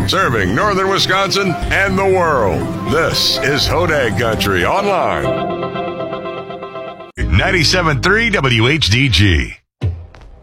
serving northern Wisconsin and the world. This is Hodag Country Online. 97.3 WHDG.